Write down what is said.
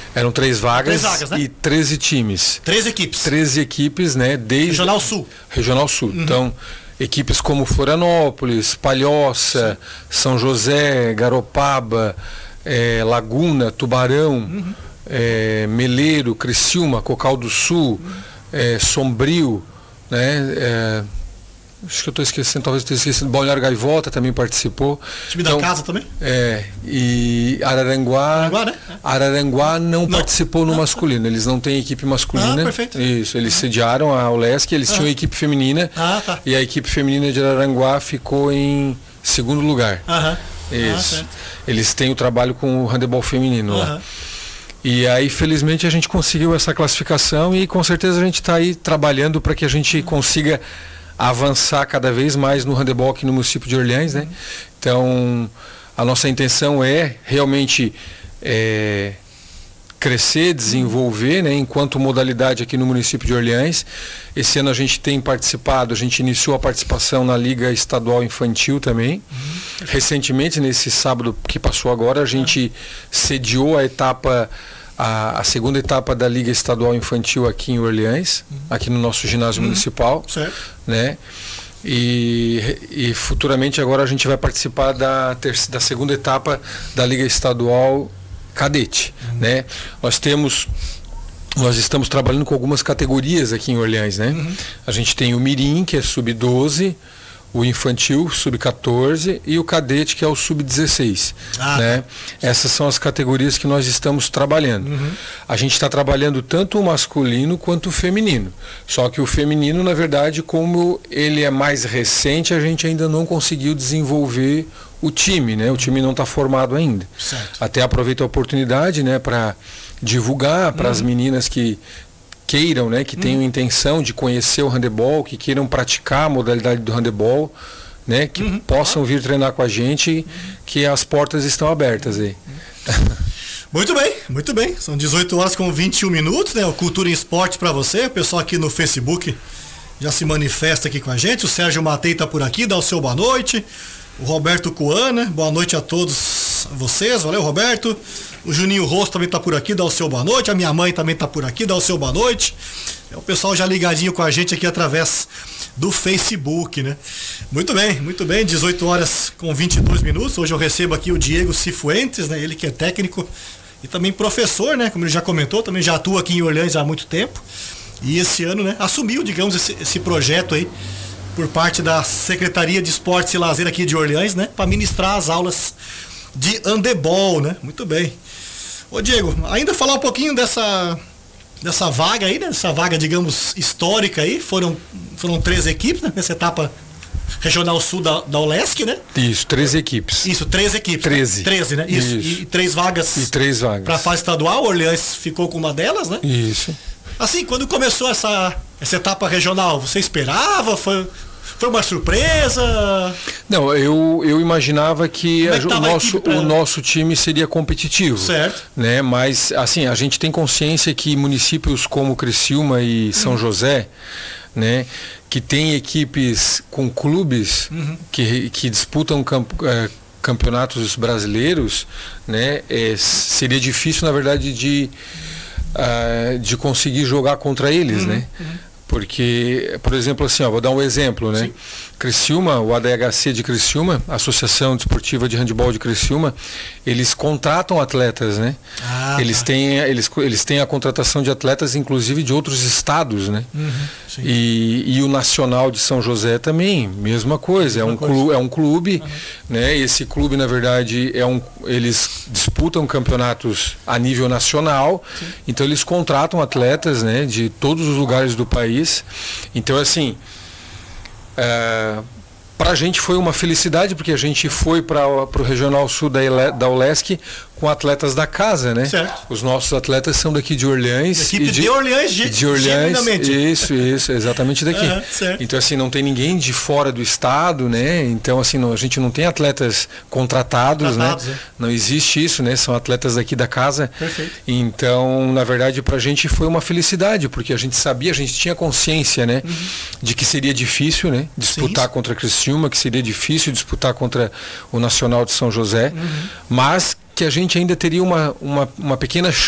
Eram 3 vagas, né? E 13 times. 13 equipes. 13 equipes, né? Desde Regional Sul. Regional Sul. Então, equipes como Florianópolis, Palhoça, São José, Garopaba, Laguna, Tubarão, Meleiro, Criciúma, Cocal do Sul, Sombrio, né? Acho que eu estou esquecendo, talvez eu esteja esquecendo. Balneário Gaivota também participou. Time da casa também? E Araranguá. Né? Araranguá não participou no masculino. Eles não têm equipe masculina. Perfeito. Isso, eles sediaram a ULESC, eles tinham equipe feminina. Tá. E a equipe feminina de Araranguá ficou em segundo lugar. Isso. Eles têm o trabalho com o handebol feminino lá. E aí, felizmente, a gente conseguiu essa classificação e com certeza a gente está aí trabalhando para que a gente consiga avançar cada vez mais no handebol aqui no município de Orleans, né? Então, a nossa intenção é realmente crescer, desenvolver, né, enquanto modalidade aqui no município de Orleans. Esse ano a gente tem participado, a gente iniciou a participação na Liga Estadual Infantil também. Recentemente, nesse sábado que passou agora, a gente sediou a etapa, a segunda etapa da Liga Estadual Infantil aqui em Orleans, aqui no nosso ginásio municipal, né? E futuramente agora a gente vai participar da segunda etapa da Liga Estadual Cadete, né? Nós estamos trabalhando com algumas categorias aqui em Orleans, né? A gente tem o Mirim, que é sub-12, o infantil, sub-14, e o cadete, que é o sub-16. Né? Essas são as categorias que nós estamos trabalhando. A gente está trabalhando tanto o masculino quanto o feminino. Só que o feminino, na verdade, como ele é mais recente, a gente ainda não conseguiu desenvolver o time, né? O time não está formado ainda. Até aproveito a oportunidade, né, para divulgar para as meninas que queiram, né, que tenham intenção de conhecer o handebol, que queiram praticar a modalidade do handebol, né, que possam vir treinar com a gente, que as portas estão abertas aí. Muito bem, muito bem. São 18 horas com 21 minutos, né? O Cultura em Esporte para você. O pessoal aqui no Facebook já se manifesta aqui com a gente. O Sérgio Matei está por aqui, dá o seu boa noite. O Roberto Coana, boa noite a todos vocês. Valeu, Roberto. O Juninho Rosto também está por aqui, dá o seu boa noite. A minha mãe também está por aqui, dá o seu boa noite. O pessoal já ligadinho com a gente aqui através do Facebook, né? Muito bem, 18 horas com 22 minutos. Hoje eu recebo aqui o Diego Cifuentes, né? Ele que é técnico e também professor, né? Como ele já comentou, também já atua aqui em Orleans há muito tempo. E esse ano, né, assumiu, digamos, esse projeto aí por parte da Secretaria de Esportes e Lazer aqui de Orleans, né? Para ministrar as aulas de handebol, né? Muito bem. Ô Diego, ainda falar um pouquinho dessa vaga aí, né? Essa vaga, digamos, histórica aí. Foram 13 equipes, né? Nessa etapa Regional Sul da ULESC, né? Isso, 13 equipes. Isso, 13 equipes. 13, né? Isso. E 3 vagas. E 3 vagas. Para a fase estadual, Orleans ficou com uma delas, né? Isso. Assim, quando começou essa etapa regional, você esperava? Foi uma surpresa? Não, eu imaginava que o nosso time seria competitivo. Certo. Né? Mas, assim, a gente tem consciência que municípios como Criciúma e São José, né, que tem equipes com clubes que disputam campeonatos brasileiros, né, seria difícil, na verdade, de conseguir jogar contra eles, né? Porque, por exemplo, assim, vou dar um exemplo, né? Sim. Criciúma, o ADHC de Criciúma, Associação Desportiva de Handebol de Criciúma, eles contratam atletas, né? Eles têm a contratação de atletas, inclusive de outros estados, né? E o Nacional de São José também, mesma coisa. É um clube, né? Esse clube, na verdade, eles disputam campeonatos a nível nacional. Então eles contratam atletas, né, de todos os lugares do país. Então, assim, para a gente foi uma felicidade, porque a gente foi para o Regional Sul da ULESC com atletas da casa, né? Certo. Os nossos atletas são daqui de Orleans. Equipe de Orleans, de Orleans. Isso, exatamente daqui. Certo. Então, assim, não tem ninguém de fora do estado, né? Então, assim, a gente não tem atletas contratados, né? Não existe isso, né? São atletas daqui da casa. Perfeito. Então, na verdade, para a gente foi uma felicidade, porque a gente tinha consciência, né? De que seria difícil, né? Disputar contra a Criciúma, que seria difícil disputar contra o Nacional de São José, mas que a gente ainda teria uma pequena